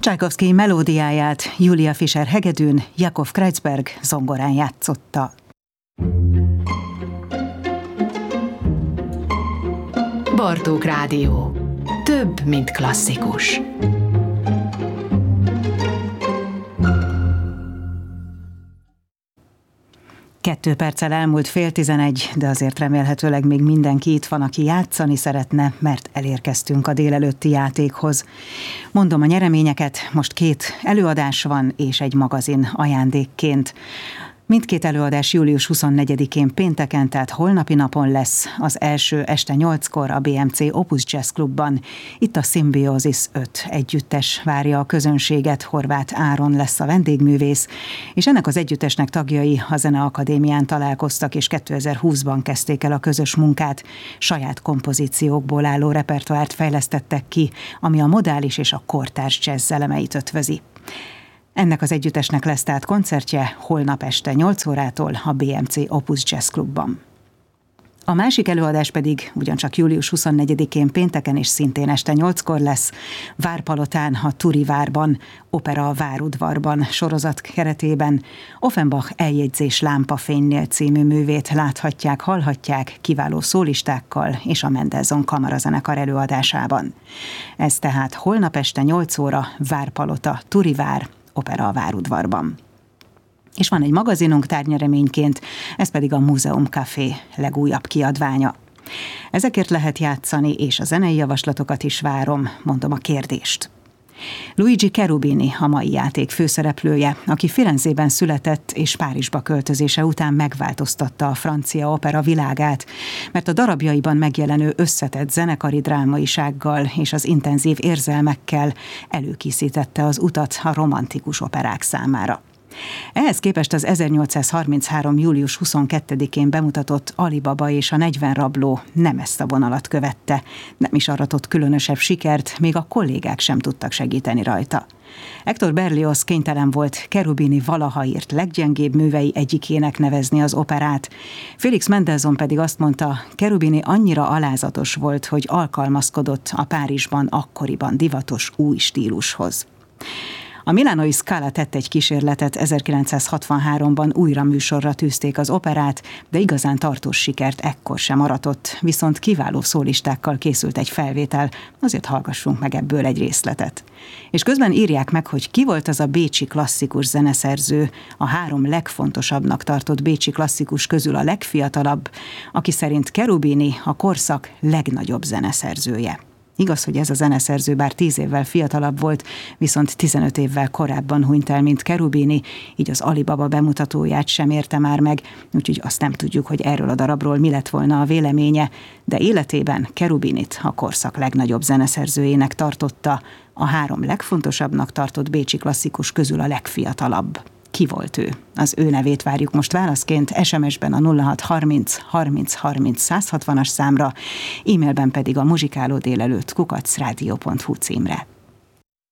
Csajkovszky melódiáját Julia Fischer hegedűn, Jakov Kreuzberg zongorán játszotta. Bartók Rádió. Több, mint klasszikus. Kettő perccel elmúlt 10:30, de azért remélhetőleg még mindenki itt van, aki játszani szeretne, mert elérkeztünk a délelőtti játékhoz. Mondom a nyereményeket, most 2 előadás van és egy magazin ajándékként. Mindkét előadás július 24-én pénteken, tehát holnapi napon lesz. Az első este 8-kor a BMC Opus Jazz Klubban. Itt a Symbiosis 5 együttes várja a közönséget, Horváth Áron lesz a vendégművész, és ennek az együttesnek tagjai a Zeneakadémián találkoztak, és 2020-ban kezdték el a közös munkát. Saját kompozíciókból álló repertoárt fejlesztettek ki, ami a modális és a kortárs jazz elemeit ötvözi. Ennek az együttesnek lesz tehát koncertje holnap este 8 órától a BMC Opus Jazz Klubban. A másik előadás pedig ugyancsak július 24-én pénteken és szintén este 8-kor lesz Várpalotán, a Turi Várban, Opera a Várudvarban sorozat keretében. Offenbach Eljegyzés lámpafénynél című művét láthatják, hallhatják kiváló szólistákkal és a Mendelssohn Kamarazenekar előadásában. Ez tehát holnap este 8 óra Várpalota, Turi Vár, Opera a Várudvarban. És van egy magazinunk tárgynereményként, ez pedig a Múzeum Café legújabb kiadványa. Ezekért lehet játszani, és a zenei javaslatokat is várom, mondom a kérdést. Luigi Cherubini a mai játék főszereplője, aki Firenzében született és Párizsba költözése után megváltoztatta a francia opera világát, mert a darabjaiban megjelenő összetett zenekari drámaisággal és az intenzív érzelmekkel előkészítette az utat a romantikus operák számára. Ehhez képest az 1833. július 22-én bemutatott Ali Baba és a 40 rabló nem ezt a vonalat követte, nem is aratott különösebb sikert, még a kollégák sem tudtak segíteni rajta. Hector Berlioz kénytelen volt Cherubini valaha írt leggyengébb művei egyikének nevezni az operát. Felix Mendelssohn pedig azt mondta, Cherubini annyira alázatos volt, hogy alkalmazkodott a Párizsban akkoriban divatos új stílushoz. A Milánói Scala tett egy kísérletet, 1963-ban újra műsorra tűzték az operát, de igazán tartós sikert ekkor sem aratott, viszont kiváló szólistákkal készült egy felvétel, azért hallgassunk meg ebből egy részletet. És közben írják meg, hogy ki volt az a bécsi klasszikus zeneszerző, a 3 legfontosabbnak tartott bécsi klasszikus közül a legfiatalabb, aki szerint Cherubini a korszak legnagyobb zeneszerzője. Igaz, hogy ez a zeneszerző bár 10 évvel fiatalabb volt, viszont 15 évvel korábban hunyt el, mint Cherubini, így az Ali Baba bemutatóját sem érte már meg, úgyhogy azt nem tudjuk, hogy erről a darabról mi lett volna a véleménye, de életében Cherubinit a korszak legnagyobb zeneszerzőjének tartotta, a 3 legfontosabbnak tartott bécsi klasszikus közül a legfiatalabb. Ki volt ő? Az ő nevét várjuk most válaszként, SMS-ben a 0630 30 30 160-as számra, e-mailben pedig a muzsikálódélelőtt @radio.hu címre.